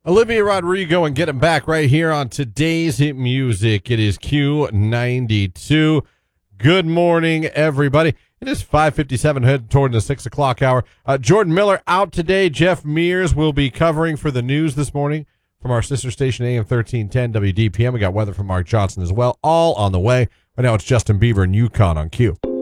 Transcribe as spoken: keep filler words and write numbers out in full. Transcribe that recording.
Olivia Rodrigo and get him back right here on today's hit music. It is Q ninety-two. Good morning, everybody. It is five fifty-seven, headed toward the six o'clock hour. Uh, Jordan Miller out today. Jeff Mears will be covering for the news this morning from our sister station A M thirteen ten W D P M. We got weather from Mark Johnson as well, all on the way. Right now it's Justin Bieber and UConn on Q.